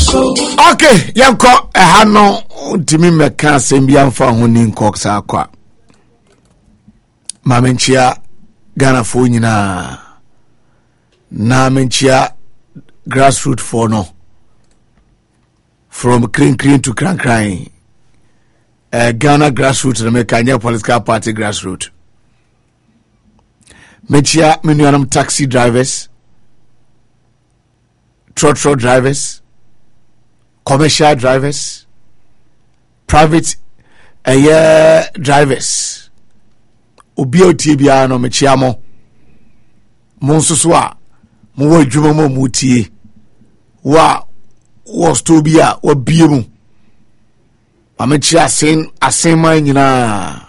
Okay, yanko ehano timi meka sembia mfa ho ni nkok sa akwa. Mamenchia Ghana fo nyina na menchia grassroots for no. From clean to crank. Ghana grassroots na mekanya political party grassroots. Menchia menuanam taxi drivers, trotro drivers, commercial drivers, private drivers. Obi oti bia no mechia mo monsoso a mo wa dwuma mo mutie wa sto bia wa bie mu amechia asen man nyina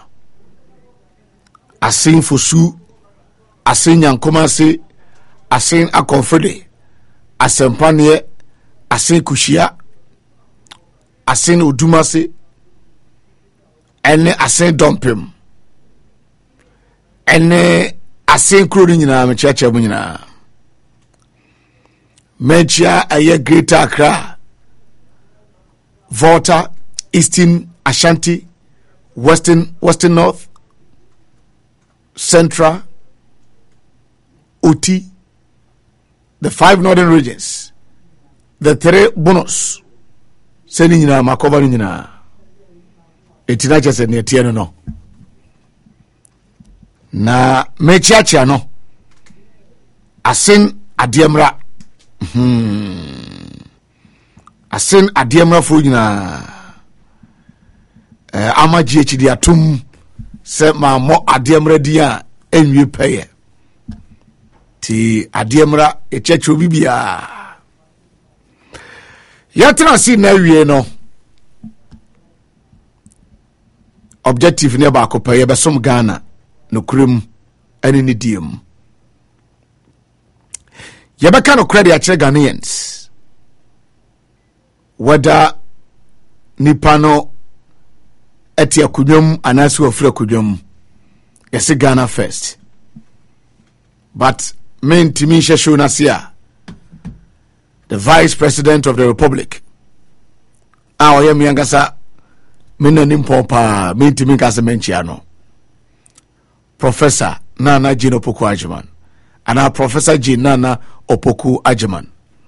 asen fosu asen yankoma se asen akonfede asempane asen kushia asen oduma se ene asen dompem ene asen kroni nyina mechiacha mu nyina mechia aye Greater Accra, Volta, Eastern Ashanti, Western North, Central, Uti, the 5 northern regions, the 3 bonus seni nyina makova nyina etinacha se ne tie no na mechiacha no asen adiemra asen adiemra fo nyina amaji echidi atum se ma mo adiemra dia enwie peye ti adiemra echecho bibia yatra si na wie no objective ne ba ko peye besom Ghana no kurim ani ni diem yebeka no credit achire Ghanaians whether nipano eti akudwom anasu afura akudwom yesi Ghana first but main timi shesho nasia the vice president of the republic awoye miangasa minna nimpompa main timi kasa menchiano Professor Nana Jane Opoku Agyeman and Professor Jane Nana Opoku Agyeman.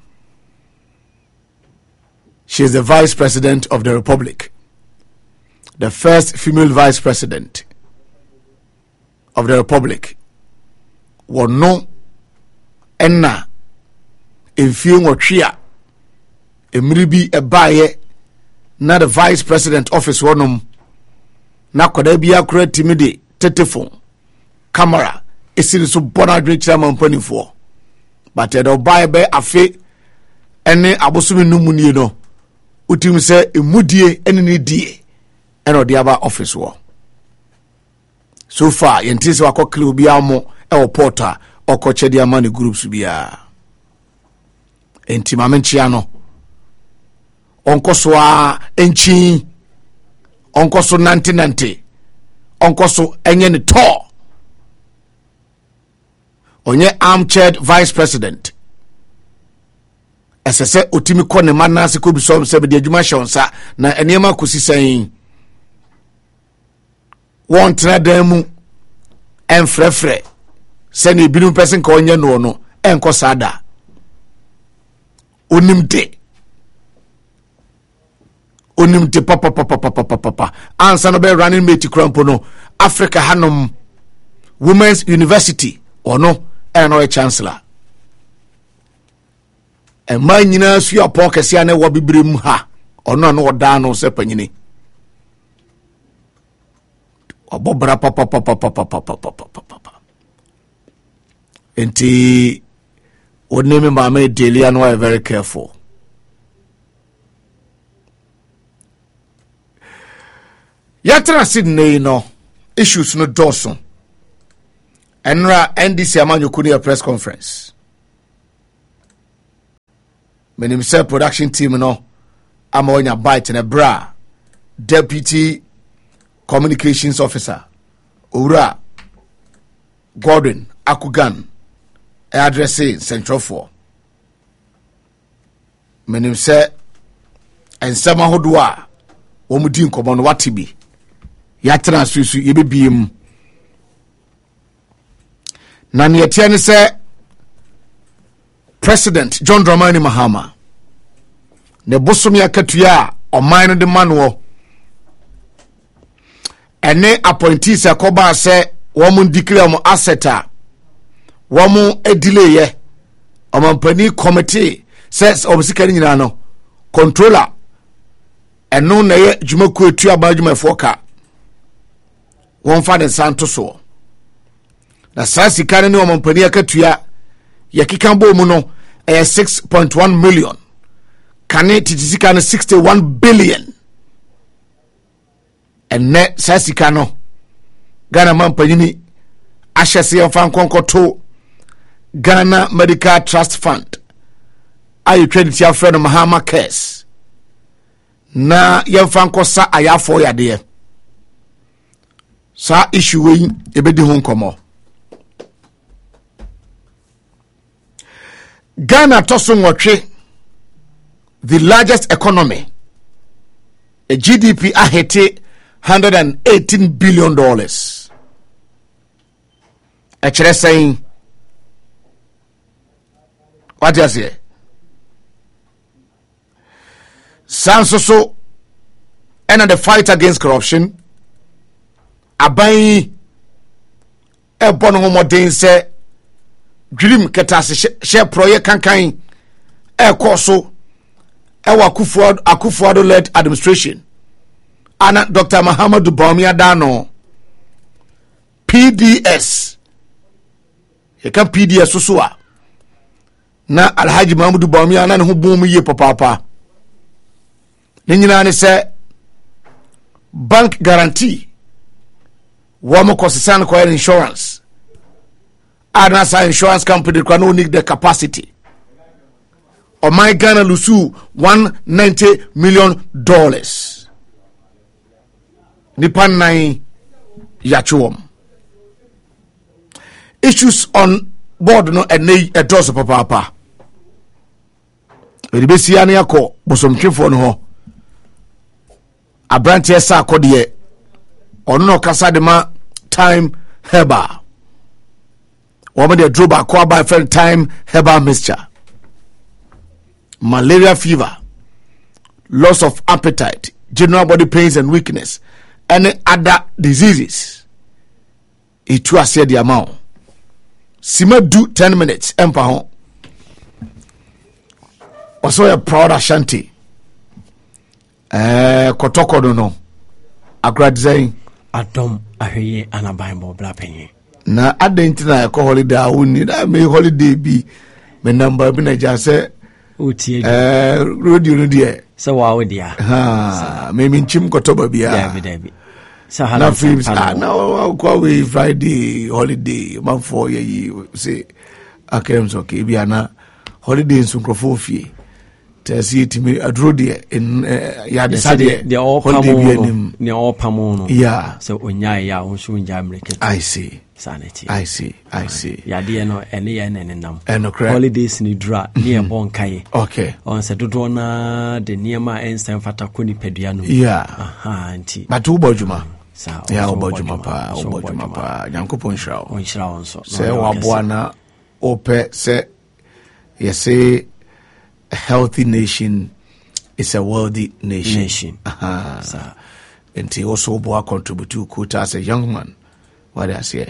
She is the Vice President of the Republic, the first female Vice President of the Republic. Wono enna emfie nwotwea emribi ebaye na the Vice President office wonum na koda bia kura timide telephone camera esiri so bona adwe chairman panifo but edo bible afe ene abosumi numuni no utim se emudie ene ne die ene odi aba office wo so far yentisi wakokle obi amo e wo porta okoche dia mani groups bia entima menchia no onkoso a enchi onkoso nanti onkoso enye ne to onye armchair vice president esese otimi ko ne manase ko bisom se be de adwuma hyonsa na enema kosisan won trada mu enfrefre se ne binum person ka onye no enko sada onimte papa ansa no be running mate krampo no Africa Hanom Women's University ono eno a chancellor e man nyina su apon kese na wo bibrem ha ono no oda no se panyini obobra papa enti oneme mama Delia no are very careful yatra Sydney no issues no doson Enra NDC Amanyokuni press conference. Menim say production team no amonya bite na bra deputy communications officer Ura Gordon Akugan addressing Central 4. Menim say ensem ahodo a wo mu di nkomo no wate bi ya transfer ye bebiem na ne yetie ne se President John Dramani Mahama ne bosom ya katua oman no de manwo ene appointees akoba se wo mu declare mo asset a wo mu delay ye omampani committee says obisika nyina no controller eno na ye dwumaku etu abadwuma foka won fa de santo so na sasika ne omampani akatua yakika bo mu no 6.1 million kane titisika no 61 billion enne sasika no Ghana mampanyini ahyese yemfa nkonkoto Ghana Medical Trust Fund ayi credit ya friend Mahama Cares na yemfa nkosa ayafo yade sa issue we ebedi ho nkomo Ghana toso nwotwe the largest economy a GDP ahete $118 billion actually saying what you say Sansoso and the fight against corruption abai e bono mo den se dream ketase share project kankan e koso e wa Akufo-Addo led administration ana Dr. Mahamudu Bawumia Dano PDS e kan PDS so a na Alhaji Mahamudu Bawumia na ne ho bom ye papa ne nyina ne se bank guarantee wo mo kosesan ko insurance ana sa insurance company kwa no need the capacity o my Ghana lusu $190 million nipan nine yachwom issues on board no ene edoso papa we be sia ne akọ bosomtwefo no ho abrantie sa akode ono no kasa de ma time heba wo me de droba ko ba friend time heba mixture malaria fever loss of appetite general body pains and weakness and other diseases it was said the amount sima do 10 minutes empa ho also a proud Ashanti kotoko no agradzain adom ahweye anaban bo bla penye na adentina ko holiday awuni na me holiday bi me number bi na ja se otie radio no de se wa wo dia ha me minchim kotoba bia David sahala na films na ko we Friday holiday man for ye say akem so ke bia na holiday nsunkrofo fie tasi itimi adro de in ya de sade de all pamo ne all pamo no yeah so onya ya wo so nja america I see sanity I see ya de no ene ya ene nam holidays ni dra ne e bon kai okay on se dodo na de niema ensem fata ko ni pedua no yeah aha anti batu bojuma sa ya obojuma pa Nyankopon shrawo on shrawo so se waboa na ope se yese a healthy nation is a wealthy nation. And he also contribute to quota as a young man. What I say?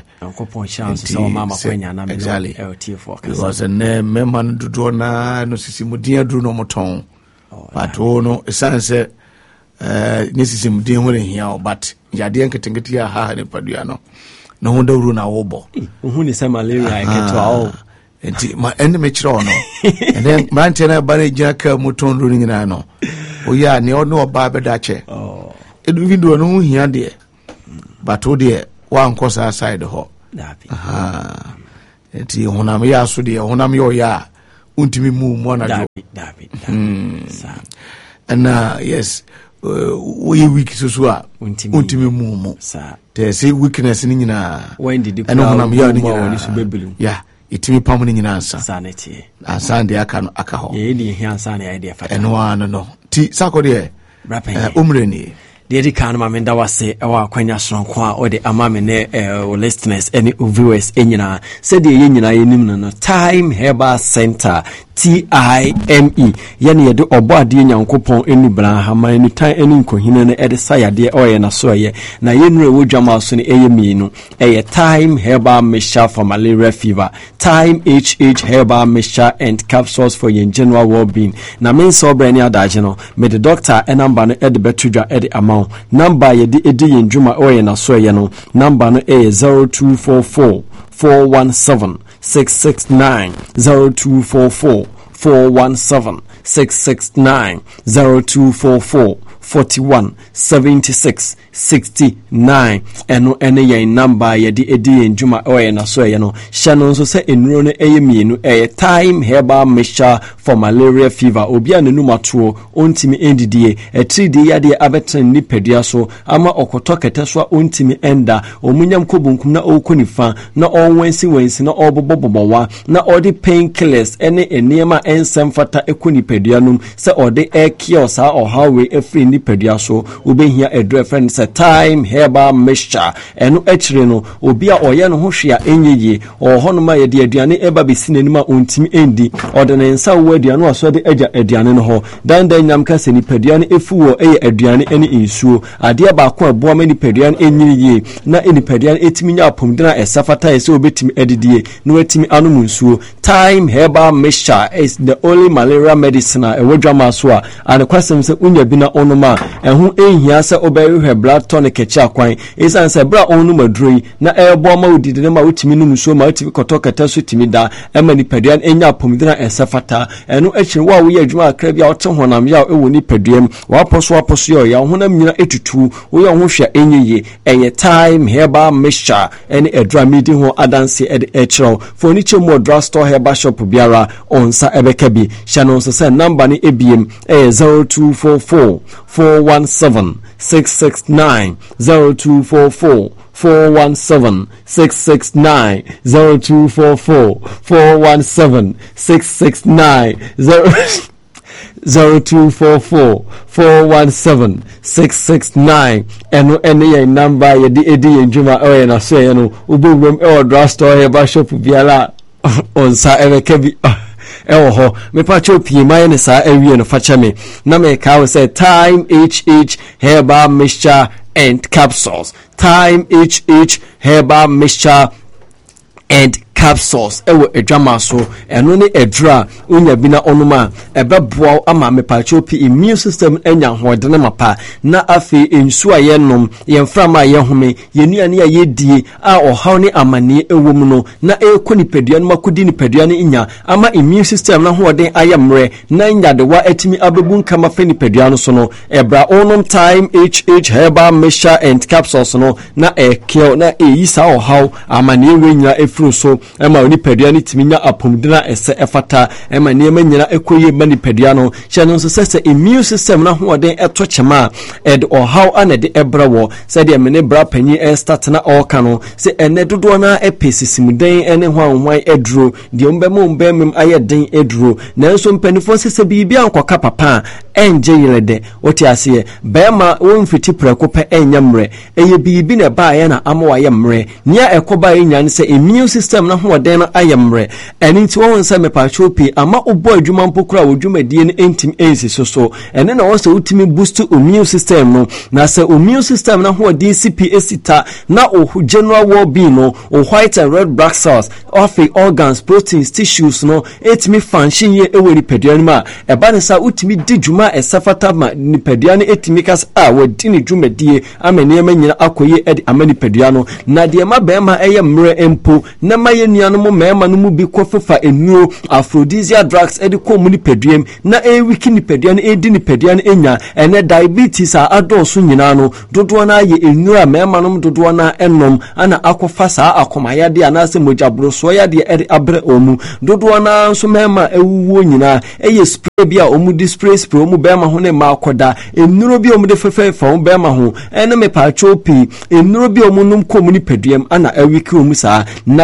Exactly. Because a name man do dona no sisimudia do no moton. But no sense nisimudia when here, but Yadian Katangatia ha and Paduano. No wonder runa obo. Who is a malaria I get to all. My enemy chrono, and then Mantana Barry Jacka Muton running in ano. Oh, yeah, no Baba Dache. Oh, it will do no here, dear. But oh, dear, one course outside the hall. Aha, and he honamia so dear, honamio ya, untimi move one at David. And yes, we weak so untimi move, sir. They say weakness in when did you know? Yeah. Itimi pamu ni nyina ansa sanity ansa de aka no aka ho ye di hi ansa na idea fata eno ano no ti sakode umreni Dedi kan ma menda wase ewa kwanya sonko a ode ama me ne listeners any viewers enyina said ye nyina yenim no Time Herbal Center TIME yani yede obo ade nyankopon eni bra hama eni tan eni nkohine ne ede sayade oye na so ye na yenure wodwama so ne eye mienu eye Time Herbal Mixture for malaria fever, Time HH Herbal Mixture and capsules for your general well-being. Na men so bra ni adaje no me the doctor enamba no ede betudwa ede ama number yede edi yenjuma oye na so ye no number no eye 0244 417 669 0244 417 669 0244 41 76 69 eno ene ye number yedi edi enjuma oye na so ye no hyano nso se enuro no eye mienu eye Time Herbal Mixture for malaria fever obi anenu matuo ontimi endidie etridi yade abetan ni pedua so ama okoto kete so ontimi enda omunyam kobunkum na okonifa na onwensi na obobobobowa na odi painkillers ene eniema ensem fata ekoni pedua num se odi ekio sa ohawe efri ni pedua so obehia edre friend se Time Herbal Mixture eno echire no obi a oye no ho hwea enyeye ohonoma ye de aduane eba besinanima ontimi endi odene nsa wo aduane aso de agya aduane no ho dan nyam ka se ni pedua no efuwo eye aduane ene insuo ade ba ko aboa mani pedua no enyiriye na eni pedua no etimi nya apomdina esafata ese obetimi edidie no etimi anum nsuo. Time Herbal Mixture is the only malaria medicine a wodwama so a ane kwasem se unya bi na onoma ehu ehia se obehwe blood tonic echi akwan isan se bra onu madroi na ebo ma odide na ma wotimi num so ma wotimi kotokata so timi da ema ni pedua enya apomdina esafata eno echiri wa wo ye adwuma akra bia wote honam ya ewo ni peduam wa poso yo ya honam nyina etutu wo ye ho hwa enyeye eye Time Herbal Mixture ene edra midi ho adanse ed echiro for ni chemo drugstore herbal shop biara onsa ebekabi shano so se number ni ebiem 0244 417 669 0244 417 669 0244 417 669 0244 417 669 eno ene ye number ye di edi enjuma oye na so ye no ubugwem e drugstore herbal shop biara onsa ebekabi ewo ho me pa cho pie mai ne sa awie no facha me na me ka we say Time HH Herbal Mixture and capsules. Time HH Herbal Mixture and capsules ewo edwama so eno ne edra unya bina onuma ebeboa ama mepacho pi immune system enya hodene mapa na afi ensu ayenom yemframa yehome yenuane ya yedie a ohaw ne amane ewom no na ekoni pedua no makodi ni pedua ne nya ama immune system na hoden ayemre na nya de wa atimi abebun kama fe ni pedua no so no ebra onom Time HH Herbal Mixture and capsules no na ekio na eyisa ohaw amane ewenyina efru so ema oni pedua ni timinya apomdina ese efata ema niema nyina ekoye mani pedua no hye no so se immune system na hoden eto chema ed or how anede ebra wo se de mene bra panyi start na oka no se ene dodo na epesisimuden ene hwanhwan eduro de mbem ayeden eduro nanso mpanifo se bibia ankoka papa enje yirede oti ase bema wonfiti preko pe enyamre eye bibi na ba ye na amawa ye mre nia ekoba enyan se immune system na hoden na ayemre eni nti won se mepacho pi ama obo adwuma mpokura odwumadie ne entim ensi so ene na won se utimi boost immune system no na se immune system na hoden CPA na o general well-being no o white and red blood cells of organs proteins tissues no etimi function ye eweri pedua ma eba ne sa utimi dijuma esafata ma ni pedua ne etimi kas a wodi ni dwumadie amane nyina akoye edi amani pedua no na de ma be ma eye mre empo na ma ye nuano mo mema no mu bi kofefa enuo aphrodisiac drugs edi ko mu ni peduam na wiki ni pedua ne edi ni pedua ne enya ene diabetes a adoso nyina no dodo na ye enuo a mema no dodo na enom ana akofa saa akomayade anase mojabro so yade edi abre omu dodo na nso mema ewuwo nyina eye spray bia omu di spray omu bema ho ne ma akoda enuro bi omu de fefa omu bema ho ene me pa chopi enuro bi omu num ko mu ni peduam ana awiki omu saa na de ma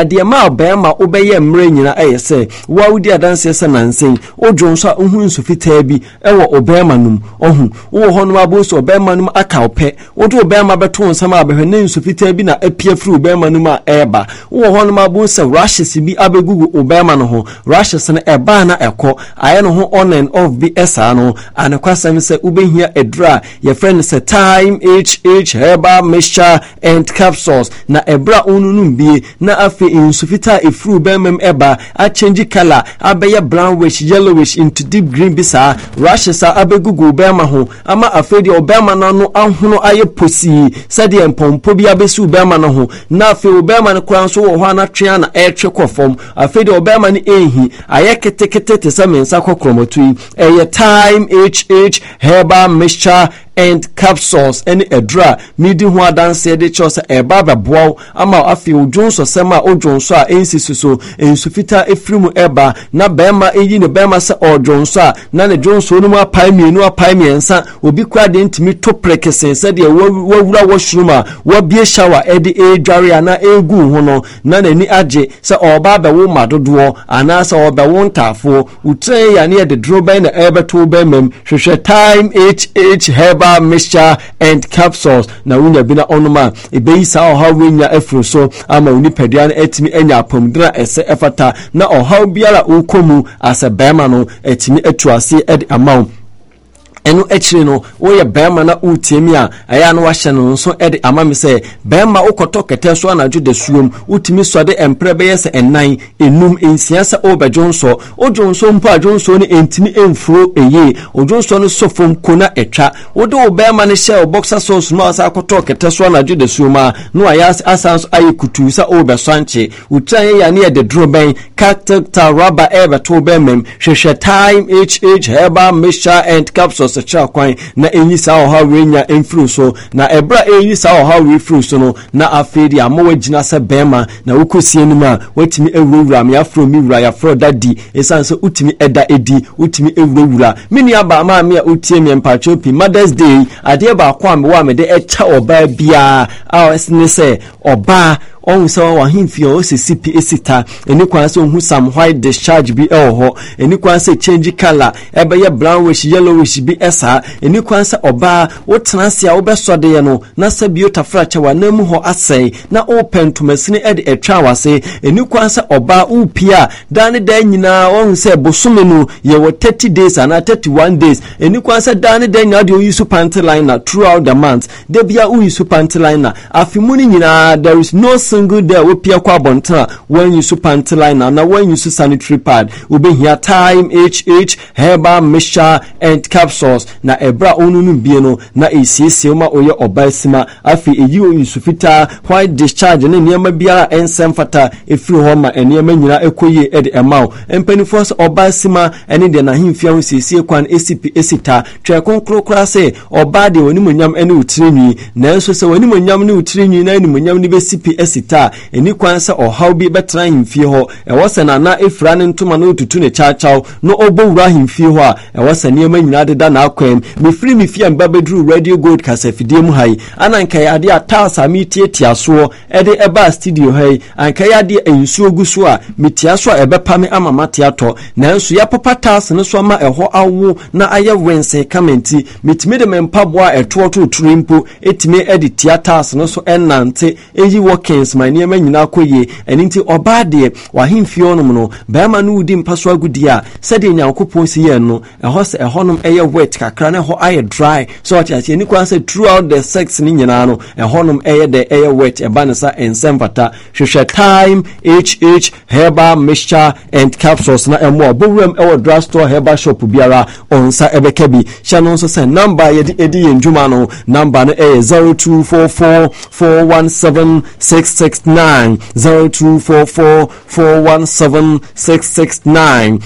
obema obeye mre nyina ayese wa wudi adanse se nansen odwon so ohun nsu fitaa bi ewo obema num ohun wo ho no aboso obema num aka ope wodo obema beto nsama abehwe ne nsu fitaa bi na apia fru obema num a eba wo ho no aboso rashes bi abegugu obema no ho rashes ne eba na eko aye no ho on and off bi esa no anakwasam se ubehia edra your friend say time HH herbal mixture and capsules na ebra onunum bi na afi nsu fitaa efru obema eba a change color abeye brownish yellowish into deep green bisa rashes abegugu obema ho ama afedi obema no ahono aye posi sade empompo bi abesu obema no ho na afi obema no kran so wo ho anatwe na etwe kofom afedi obema ni ehi aye ketekete tesamensa kokromotui eye time HH herbal mixture and capsules any edra midi ho adanse de chose eba beboa ama afi ojonso sema ojonso a ensisuso ensufita efrimu eba na bema eyi ne bema se ojonso a na ne jonso no mu apai mienu apai miensa obi kwa de ntimi to prekesen se de wawura washruma wabie shower ede edware ana egu ho no na nani age se oba bewo madodo ana se oba wontafo utre ya ne de droben na ebeto bemem hwehwe time HH herbal mixture and capsules na wunya bina onuma ebeisa ohaw wenya afro so ama unipadua na etimi enya apomdra ese efata na ohaw biara ukomu ase bema no etimi atuase ede amount enu echire no wo ye bema na utiemi a aya no wahye no nso ede amame se bema ukoto kete so anadwo de suom utimi so de emprebe yese enan enum ensiasa obajonso ojonso mpo ajonso ni entimi emfuro eye ojonso no sofom kona etwa wo de obema ne share boxer sauce no asa akoto kete so anadwo de suom a no aya asanso aye kutu sa obasanche utan ya ne de droben character rubber ebe to bemem hwehwe time HH herbal mixture and capsules secha kwan na enyi sa oha wenya enfru so na ebra enyi sa oha we fru so no na afedi amowa gina se bema na wukosie nima a watimi ewurawura me afro mi wura ya fro dadi esanse utimi eda edi utimi ewurawura mini aba ma me a utie me mpachopi Mother's Day ade ba kwa me wa me de echa oba bia a esne se oba on so wa himfio o se CP esita eni kwan se hu some white discharge bi ho eni kwan se change color ebe ye brownish yellowish bi esa eni kwan se oba wo transe a wo besode ye no na se biota fracha wa namu ho asai na open to masini ed etwa wase eni kwan se oba upia dan da nyina on se bosome no ye wo 30 days and 31 days eni kwan se dan da nyina de use panty liner throughout the month de bia use panty liner afimuni nyina there is no single day we pia kwa bonta when you panty liner na when you sanitary pad we be here time HH herbal mixture and capsules na ebra onunu bie no na esiesie ma oye obasima afi eyi o yusufita white discharge ne niema biara ensem fata efiri ho ma eniema nyina ekoye ede emao empanifo obasima ene de na himfia ho siesie kwan esipi esita twa konkrokra se oba de onimonyam ene utirinwi na enso se onimonyam ne utirinwi na enimonyam ne besipi esita eni kwan se ohaw bi betra himfie ho ewose na efra ne ntoma no tutu ne chachaw no obowura himfie ho a ewose niema nyina deda na akwem mefiri mefie mbabedru radio gold kasafidie mu hai anankai ade atasa mitieaso ede eba studio hai ankai ade ensuo guso a mitiaso ebepame ama mateato nanso ya papatas ne so ama eho awo na aye wense kamenti mitime de mempaboa etoto turimpo etime ede tiatas no so enante eyi workings my niema nyina koye eninti obade wa himfie onum no bema no udi mpaso agudi a sede nyankopon si ye no eho se ehonom eye wet kakra ne ho aye dry so what you ni kwan say throughout the sex ni nyina no ehonum eye de eye wet ebanesa ensempata hwehwe time HH herbal mixture and capsules na emo obowram ewo drugstore herbal shop biara onsa ebekabi channel so say number ye edi yenjuma no number no 0244417669 0244417669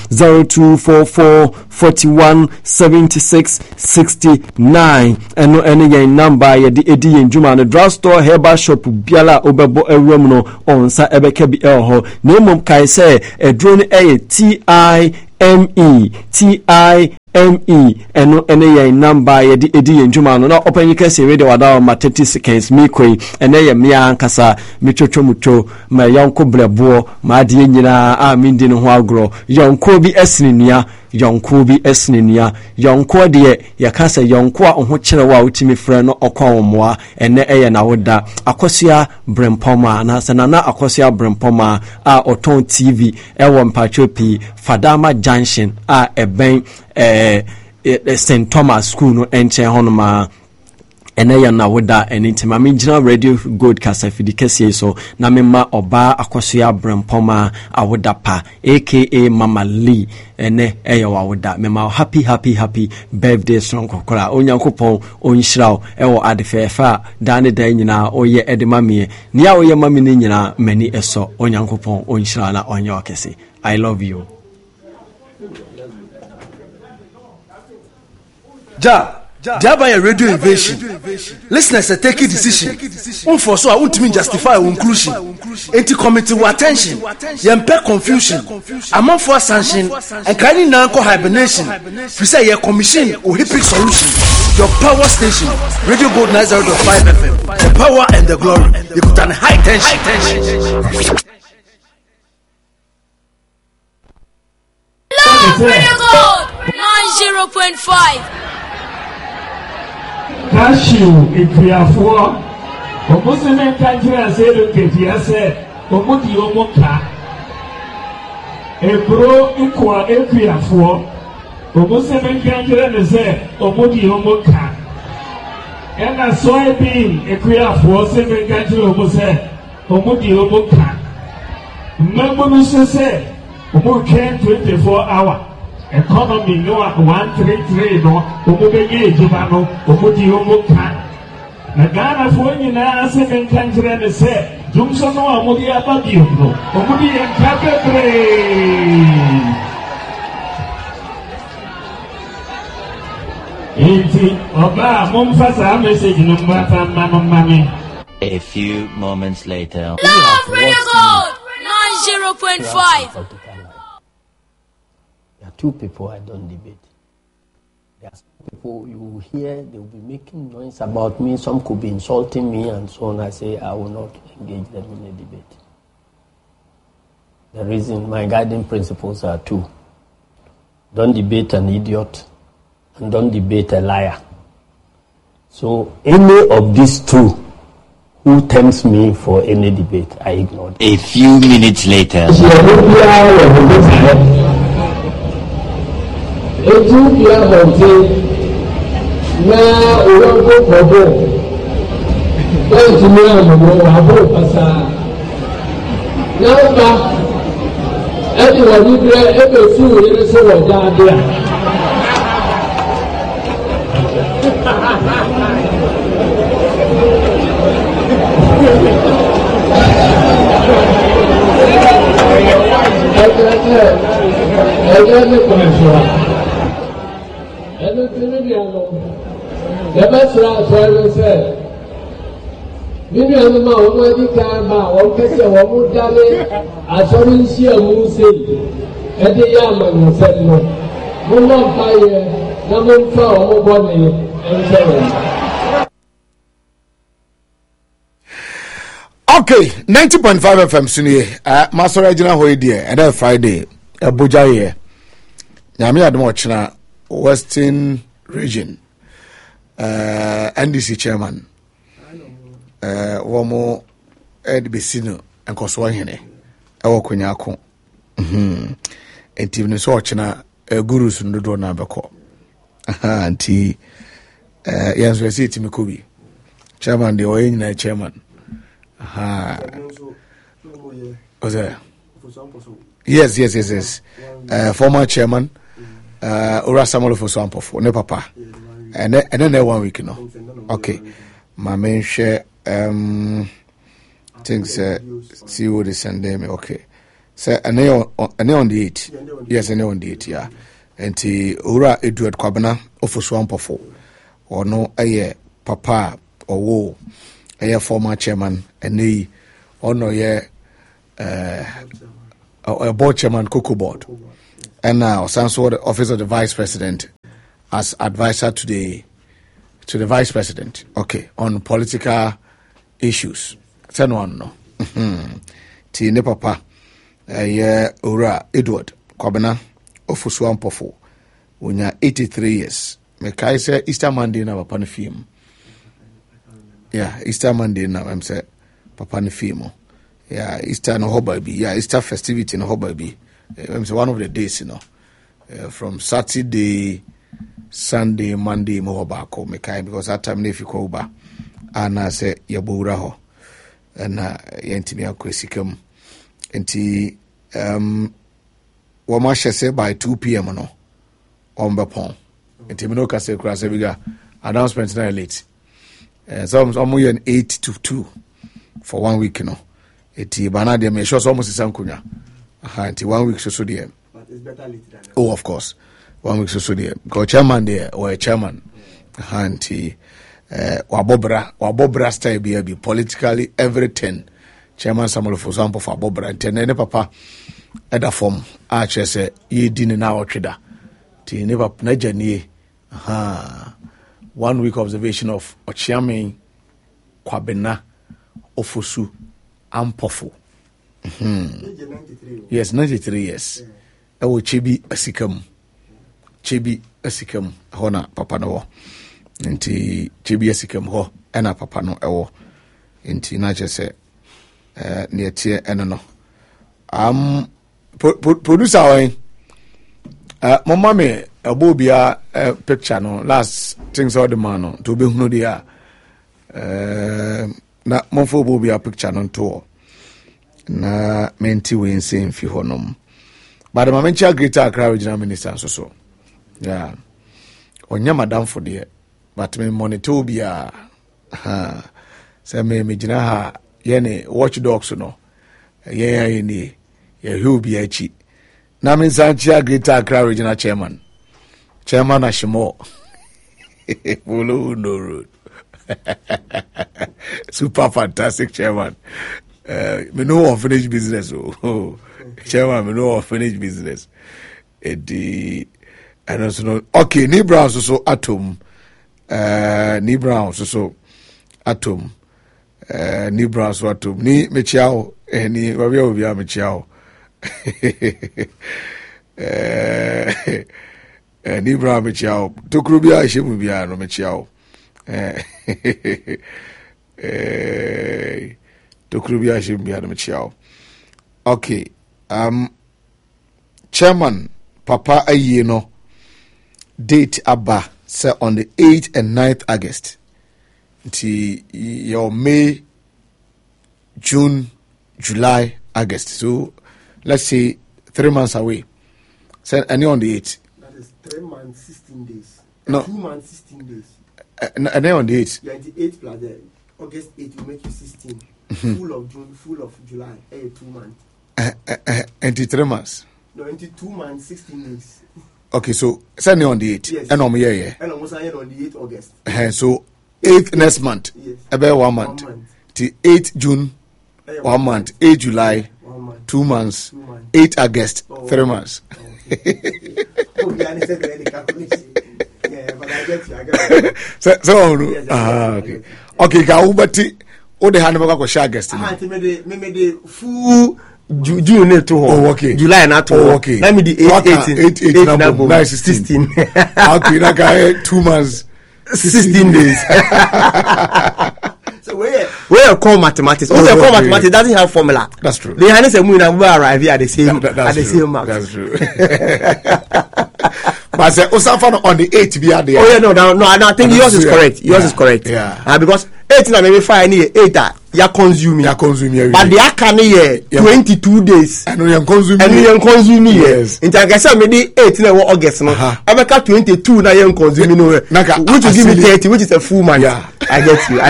0244417669 eno ene yen number ye edi yenjuma no drugstore herbal shop biara obebo ewram no onsa ebekabi elho na mom kai say edro no TIME eno ene ye number ye di edi ndwuma no na opanyi kase radio wada ma 30 seconds mi koi ene ye mia ankasa mitwotwomuto ma yonko blebo ma ade nyina a mindi no ho agro yonko bi esninua yonko de ye kasa yonko a ho kire wa utimi frɛ no okwa omoa ene eye na woda akosua brempoma na sanana akosua brempoma a oton TV ewo mpachopi Fadama Junction a eben St. Thomas School no enche honoma ene ya na woda enitima me gina radio gold kasa fidikese so na mema oba akosua brempoma awoda pa aka Mama Lee ene eya wawoda mema happy birthday song kokora onyankopon onhyiraw ewo adefefa dane dan nyina oye edema me nia oye mami ne nyina mani eso onyankopon onhyiraw na onye okese. I love you. Jaba a radio invasion. Listeners are taking decision. For so I won't mean justify inclusion. Anti committee attention. Yempe confusion. Among for sanction and kindly nanko hibernation. We say your commission or hippie solution. Your power station. Radio Gold 90.5 FM. The power and the glory. You put on high tension. Love Radio Gold 90.5. Cashew, Equiafo, Omusime country and say, look at Yase, Omudi Omoka, Ebro, Equiafo, Omusime country and say, Omudi Omoka, and a soybean, Equiafo, Seven country Omose, Omudi Omoka. Member say, Omoka 24 hours. Economy no 133 no omubeye ejuma no omudi omuka na Ghana fo nyina se menkanjere ne se jumso no omudi abadio no omudi enkabebre enti oba momfasa message no mbata mami. A few moments later. Love Radio Gold 90.5. Two people I don't debate. There are some people you will hear, they will be making noise about me, some could be insulting me and so on. I say I will not engage them in a debate. The reason, my guiding principles are two. Don't debate an idiot and don't debate a liar. So any of these two who tempts me for any debate, I ignore them. A few minutes later. Ethiopia hotel na oyanko kobo banti mi amomo abo pasa na ba edi woni bre ebe fu ire so wo daade the best right said, Maybe I'm a woman, one person, one would die. I saw him see a moon say, and the young man said, no, no fire, no flower, money, and so on. Okay, 90.5 FM Sunny, Master Regina Hoydia, and then Friday, Abuja here. Yami Admochna, Western Region. NDC chairman womo edbesino enkoso hene ewo kwanyako enti ne so ochina gurus ndodo na beko anti yanso esiti mikobi chairman de oyina chairman yes former chairman Ora Samuel for Swampofo ne papa and then 1 week no okay my main share things see what is sending me okay so and on the 8 yes and on the 8 yeah and Ora Edward Kwabena of Swampofo or no aye papa or wo aye former chairman and he or no yeah a board chairman Cocoa board and now also the office of the vice president as advisor to the vice president. Okay, on political issues. Send one no. Ti ne papa Ora Edward Kwabena Ofusu Ampofo. Unya 83 years. Me kai say Easter Monday na papa ne film. Yeah, Easter Monday na I'm say papa ne film. Yeah, Easter no hoba bi. Yeah, Easter festivity no hoba bi. I'm say one of the days, from Saturday, Sunday, Monday mo hoba ko me kai because that time if you ko ba ana say yabura ho. Na yentimi akwesikam. Enti wama shese by 2 p.m. no on bepon. Enti me no ka say kura say biga announcement na late. So almost 8 to 2 for 1 week Enti bana de me sure so almost sankunya. Enti 1 week so there. But it's better late than Oh, of course. 1 week so there. Because chairman there or a chairman. Enti wabobra style be politically everything. Chairman Samuel for example for Bobra and ne papa eda form a chese ye din na otweda ti ne papa na janie 1 week observation of Ochiamen Kwabena Ofosu Ampofo. Yes, 93 years. Ewo Chebi Asikam hona papa no nti Chebi Asikam ho ena papa no ewo nti na chese near tier and no. Producer Mama me a bobia picture no last things all the man to be no dia na monfo bobia picture no to na menti we nsem fi honom but the mamencha greater Accra regional minister so yeah onya madam for there but me monitor bia say me gina ha yene watchdogs no ye who be achi na me sanchia greater Accra regional chairman Ashimo Bulu no road super fantastic chairman me no unfinished business chairman me no unfinished business and also no okay ni brown so atom ni brown so atom ni brown so atom ni mechiao ni wabi obia mechiao ni brown mechiao tokru bia hemu bia no mechiao tokru bia hemu bia no mechiao okay chairman papa aye no date abba say on the 8th and 9th August until your May, June, July, August. So let's say 3 months away. So any on the 8th. That is 3 months, 16 days. No. 2 months, 16 days. And then on the 8th. Yeah, the 8th plus the August 8 will make you 16. Full of June, full of July. 2 months. And 3 months. No, into 2 months, 16 days. Okay, so send on the 8th. Yes. And on yeah. And almost on the 8th August. So 8th next month. Yes. About 1 month. 1 month. Till 8th June. 1 month. 8 July. 1 month. 2 months. 8 August. 3 months. So okay. Okay, ka ubati o de hanu ba ko sha August. Me the full June to oh, okay. July na to okay. Let me the 8 number 16. Okay, na ka 2 months 16 days. So where call mathematics? Also call mathematics doesn't have formula. That's true. The Hannah said we arrive here at the same mark. That's true. But say Osafano on the 8th be at the oh yeah no I think yours is correct. Yours is correct. Yeah. Because 8 na maybe 5 any 8 ya consume. But the aka here 22 days. And you consume. Yes. In time I say maybe 8 na August no. Abeka 22 na you consume no. Which will give me 30 which is a full month. Yeah. I get you.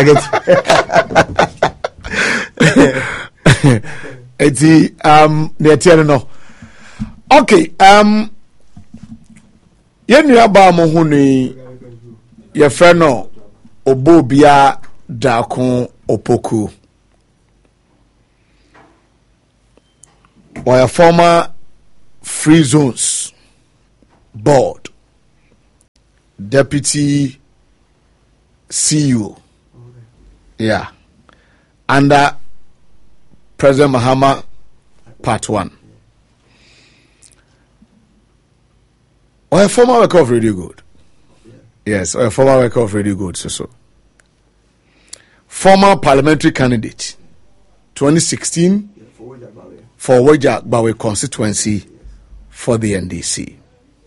It's the no. Okay, yenua ba mo hu ni ye fe no obobia dakon opoku or a former free zones board, deputy CEO. Yeah. Under President Mahama, part 1. Or a former worker of Radio Good. Yes, or a former worker of Radio Good. So. Former parliamentary candidate, 2016, for Weja Bawe constituency for the NDC.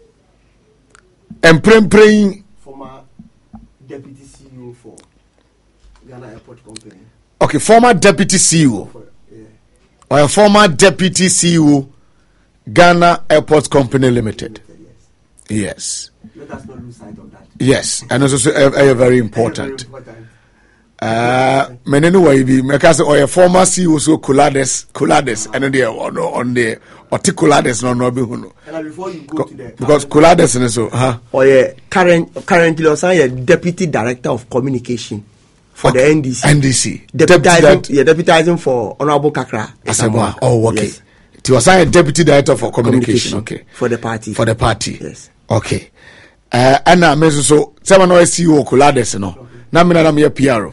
And praying former deputy CEO for Ghana Airport Company. Okay, former deputy CEO. Or a former deputy CEO, Ghana Airport Company Limited. Yes. Let us not lose sight of that. Yes, and it's also very important. Anyway, because or a former CEO so Kulades, and they on the Kulades no be huno. And before you go to the because Kulades and so or a currently also a deputy director of communication for the NDC. Deputizing for Honorable Kakra Asamoah. Oh, okay. Yes. He was a deputy director for communication. Okay. For the party. Yes. Okay. And now so someone no CEO Kulades no. Na mina na me PRO.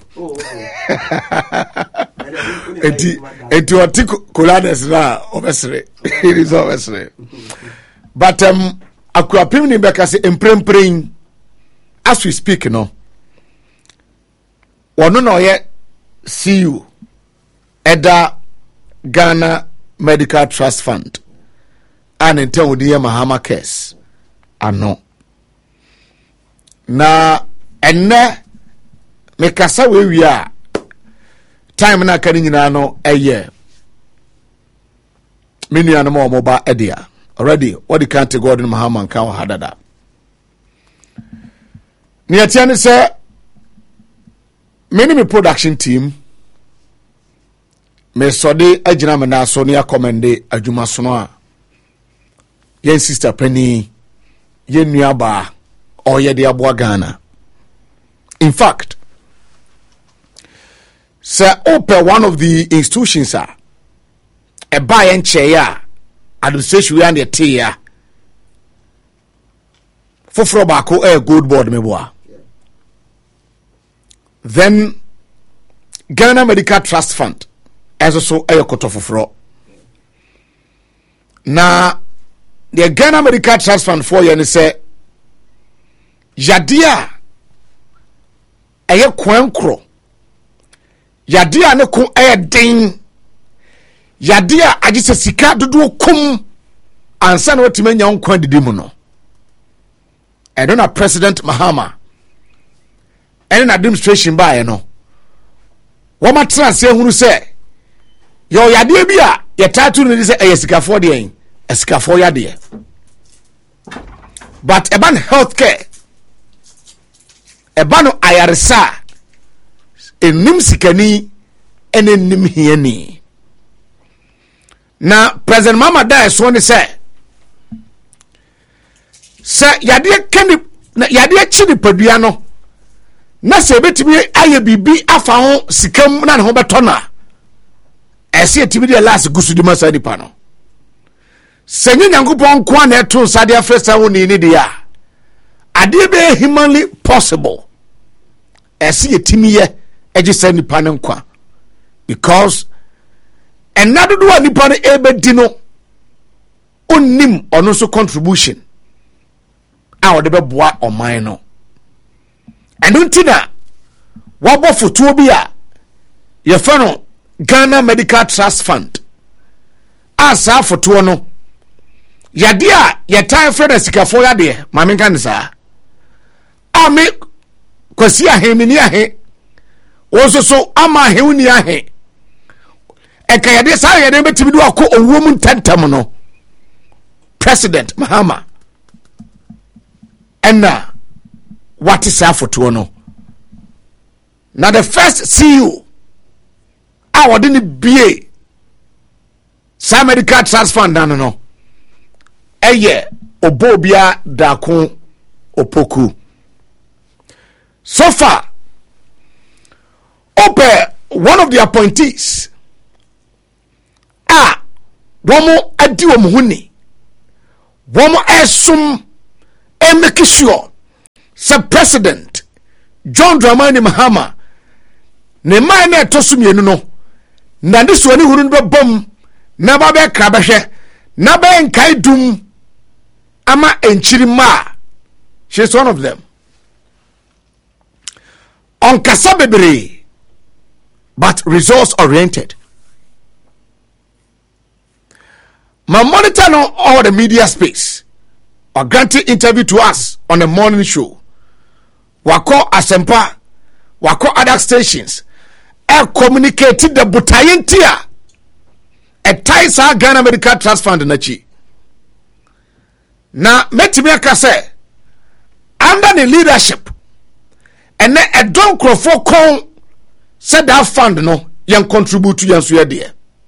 Enti oti Kulades na obesere. It is obesere. But akuapim ni beka se empremprem as we speak no. Wono no ye CEO Eda Ghana Medical Trust Fund and in turn odi Mahama case ano. Na enne me kasa we a time na kan nyina no eye menu an mo ba edia already what the can't Gordon Mahama kan hadada ni atia ne say me production team me sode agina me na so ne recommend adwuma so no a yen sister Penny yen nuaba or ye de aboa Ghana. In fact, sir, open one of the institutions, sir, a buy and chair, administration and the tear for Frobako a good board meboa. Then Ghana Medical Trust Fund as also a coto for fro. Now the Ghana Medical Trust Fund for you say Yadia eye kwankro yadia ne ko den yadia agise sika dodo kum ansa na watimanya nkwa didimu no edona President Mahama and administration by no woma transe hunu se yo yadia bia ye tatu ne se eye sikafo de en esikafo yadia but eban healthcare ebano ayaresa enim sikani enenim hiani na President Mama da so ne se yade kani na yade chini padua no na se betimi aye bibi afa ho sikam na ne ho betona ese etimi de last gusu di masa di pa no senyi nyankopon kwa na eto sade afresa wo ni dia ade be humanly possible ese etimi ye ejise nipa ne nkwa because another do nipa ne ebedi no onnim ono so contribution a ode be boa oman no enuntina wabo foto bi a ye fa no Ghana Medical Trust Fund asa foto no yade a ye time for the sikafo yade ma me kan sa ame kwasi ahemini ahe oso so ama hewuni ahe eka yade sa yade betimi do akọ owuom ntantam no President Mahama enna what is afoto no na the first CEO a wode ne bie sa Medical Trust Fund no eye obobia dako opoku so far one of the appointees womo adi wo huni womo esum and make sure say President John Dramani Mahama ne man na tosum yenu no na de so ani hunu be bom na ba be krabehwe na be nkai dum ama enchiri ma. She's one of them. On Kasabebre, but results oriented. My monitor on all the media space or granting interview to us on the morning show. Wako Asempa, Wako other stations, communicated the Butayen Tia, a ties our Ghana Medical Trust Fund Nachi. Now, Metimeka say, under the leadership, and then a don't crow for con said that fund no, young contribute to your dear.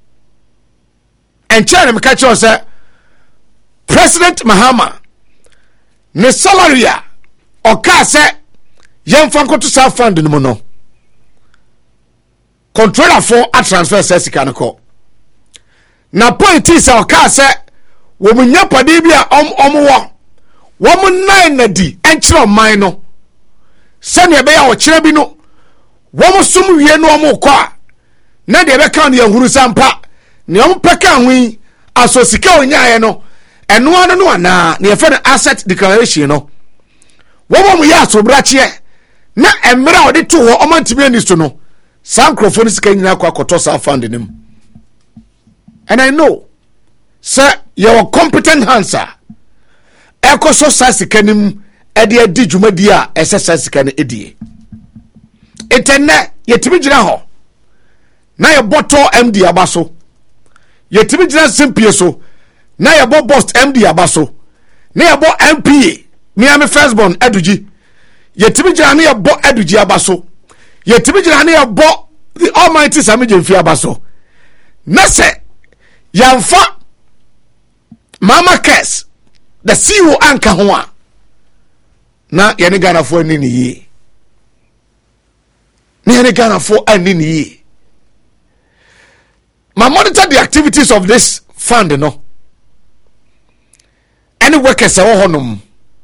And China Mikacho say, President Mahama, ne salary or car say, young Franco to South Fund no mono. Controller for a transfer says he can call. Now, point is our car say, woman yapadibia omuwa. Woman nine na di enchiro man no sene be ya o kire bi no woman sum wie no omo kwa na de be kan ye huru sampa ne om peka hwi asosika onyaye no eno ano no ana ne ye asset declaration no woman mu ya asobrachie na emra ode to ho omantimi ani so no sankrofo sika nyina kwa koto sa fund nim. And I know sir your competent answer eko so sasikanim ede adi dwumadi a ese sasikane edie etenne yetimi gina ho na ye boto MD abaso yetimi gina simpie so na ye bo boss MD abaso na ye bo MPA Miami Firstborn Eduji yetimi gina na ye bo Eduji abaso yetimi gina na ye bo the Almighty Sami Jemfi abaso na se yamfa Mama Kes the CEO anka ho a na yene Ghana fo ani ni yi na yene Ghana fo ani ni yi. Ma monitor the activities of this fund no any workers wo honum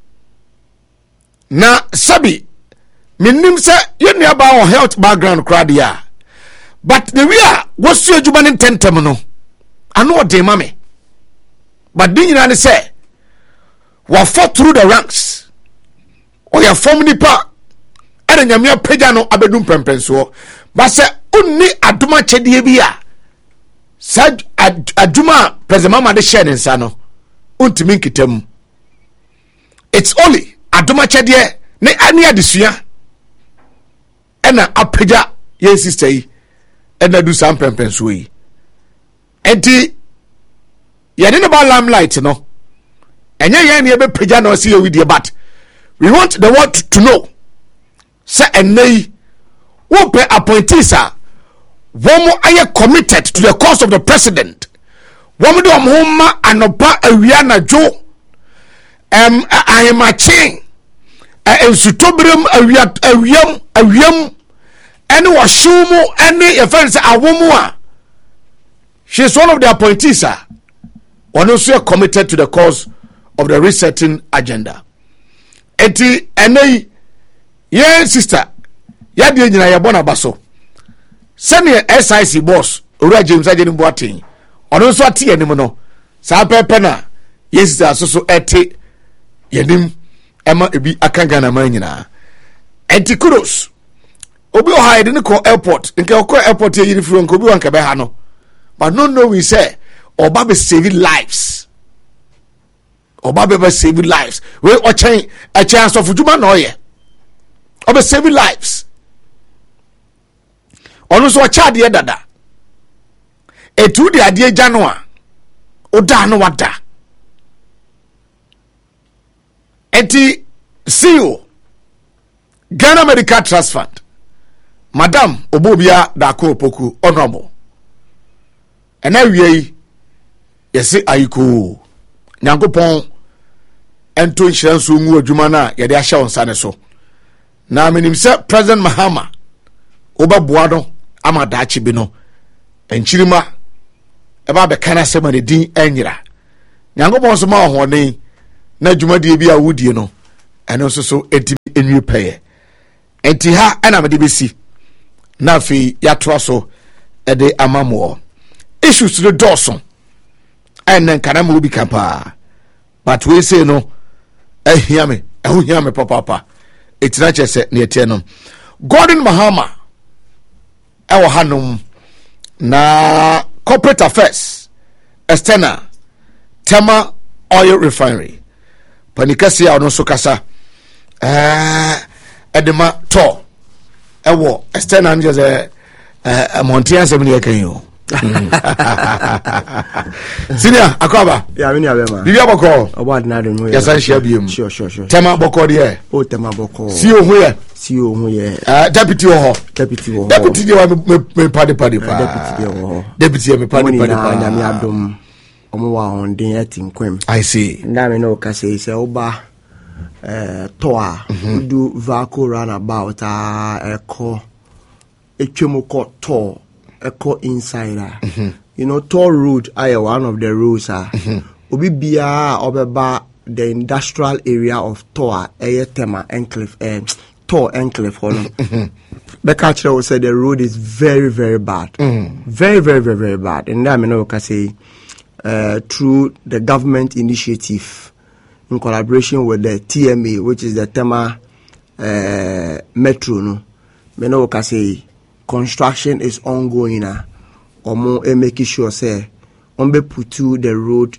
na sabi minim se yenu aba o health background crowd ya but the we are wosu adwuma ne tentem no ano de mame but din nyina ne say wa fought through the ranks or your form nipa and nyame apagya no abedum pempenso but say unni aduma chedie bi a sad aduma president mama de share nsa no untimi nkitam. It's only aduma chedie ne ani adesua ena apagya ye sister yi ena du sam pempenso yi enti yene ne ba limelight no enye yen ne be pagya no see we dey but we want the world to know say enei wo pe appointees a womo aye committed to the cause of the president womo do omhoma anopa awia na jo ahemache ensutobrem awiam ene wo hwumu ene ye friends awomu a she is one of the appointees one also committed to the cause of the resetting agenda. Eti enei ye sister ya de nyina ye bona baso sene SIC boss Ora James Ajeni Boatin ono nso ate anim no sa pepe na ye sister so ete yenim ema ebi aka Ghana man nyina enti kudos obi o hide ne ko airport nke o ko airport ye yiri fro nke obi wanka be ha no but no we say oba be saving lives oba be saving lives we o chen a chance of juma no ye oba saving lives onu so cha de dada etu de ade gya no a oda no wada enti CEO Ghana Medical Trust Fund Madam Obobia Dako Opoku honorable ena wiei yesi ayiko nyankopon ento nhyiranso ngu adwuma na yede ahya wonsa ne so na menim se President Mahama obaboa no amadachi bi no enchirima eba be kana sema ne din anyira nyankopon so ma hoden na adwuma die bi a wodie no and also so a new pair. And ha and I'm a DBC. Nafi Yatwaso a de amamo. Issues to the Dawson. And then Kanamu be Kappa. But we say no, hear me, papa. It's not just near Tenum. Gordon Mahama, our Hanum, na corporate affairs, Estena, Tema Oil Refinery, Panikasi, or no Sokasa, Edema To, Ewo, Estena, and just a Montian 70 can you. Senior Akwaba. Yeah, we have a Bibia Boko. About Nadum. Yes, I shall be. Sure. Tema Boko, dear. Oh, Tema Boko. See you here. Deputy Oho. Deputy Oho. Deputy, me party. Deputy Oho. Deputy, me party. Yamiadum. Omowa on the eating quim. I see. Ndame no kase se oba toa do vaco runabout eko etwemoko to eko insider. You know, toll road are one of the roads obi bia obeba the industrial area of Toa Tema Enclave Toa Enclave Bekachre will say the road is very, very bad. Very, very, very, very bad. And I mean, I say through the government initiative in collaboration with the TMA, which is the Tema Metro, no, I say construction is ongoing or more making sure say on be put to the road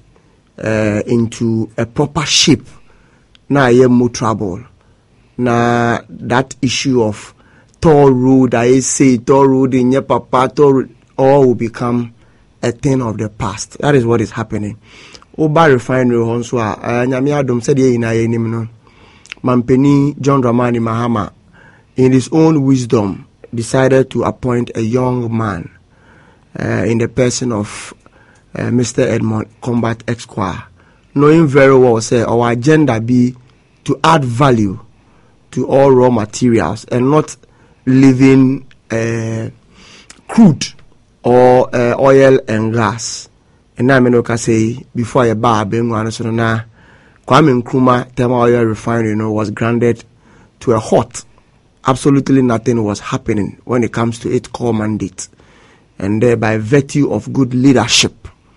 into a proper shape. Now I have more trouble. Now that issue of toll road, I say toll road in your papa, toll road, all will become a thing of the past. That is what is happening. Oba refinery Honswa, Nyamiadum said ye in a Mampeni John Dramani Mahama, in his own wisdom, decided to appoint a young man in the person of Mr. Edmond Combat Esquire, knowing very well, say, our agenda be to add value to all raw materials and not leaving crude or oil and gas. And now I say, before a bar being one, so now Kwame Nkrumah Tema Oil Refinery was grounded to a halt. Absolutely nothing was happening when it comes to its core mandate. And by virtue of good leadership,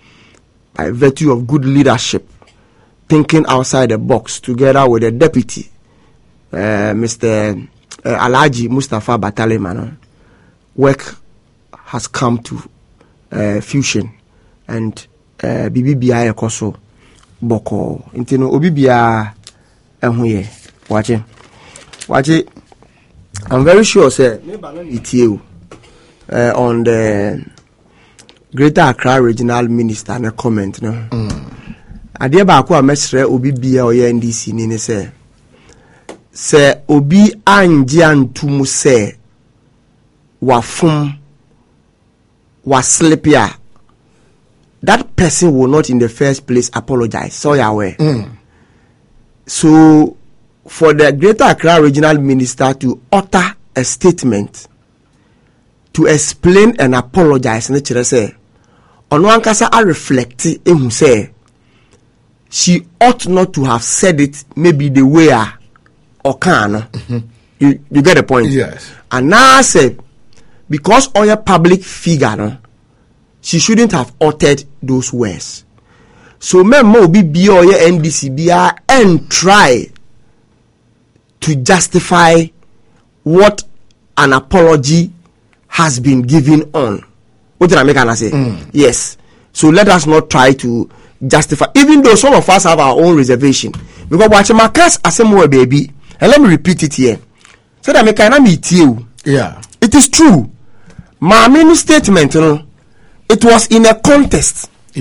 thinking outside the box, together with the deputy, Mr. Alhaji Mustafa Batalema, work has come to fusion, and BBBI Ekoso Boko. Intino Obibia Ehuye. Watch it. I'm very sure, sir, it's you on the Greater Accra Regional Minister and a comment. No, Adia Bakwa Mestre Obi Bia or NDC Nene say, Sir Obi Anjian Tumu say, Wafum was sleepier. That person will not in the first place apologize. So you aware. So for the Greater Accra Regional Minister to utter a statement to explain and apologize, nature say, Onwankasa I reflect in say she ought not to have said it maybe the way or can. You get the point? Yes. And now I say because on your public figure, she shouldn't have uttered those words. So memo be or your NDC and try to justify what an apology has been given on. What did I make and say? Yes. So let us not try to justify, even though some of us have our own reservation. Because watching my case as a more baby, and let me repeat it here. So that I can meet you. Yeah. It is true. My mini statement, you know, it was in a contest